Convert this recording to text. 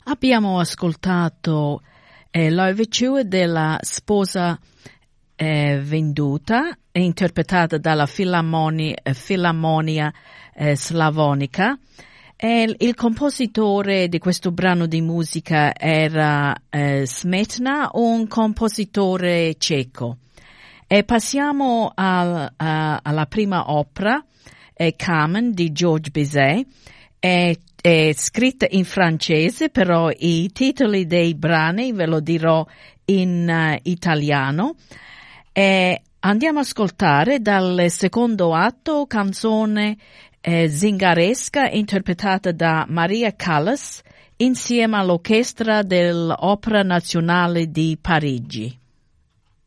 Abbiamo ascoltato l'Overture della Sposa venduta, interpretata dalla Filarmonia Slavonica. Il compositore di questo brano di musica era Smetana, un compositore ceco. E passiamo alla prima opera, Carmen di Georges Bizet. È scritta in francese, però i titoli dei brani ve lo dirò in italiano. Andiamo ad ascoltare dal secondo atto canzone zingaresca interpretata da Maria Callas insieme all'orchestra dell'Opera Nazionale di Parigi.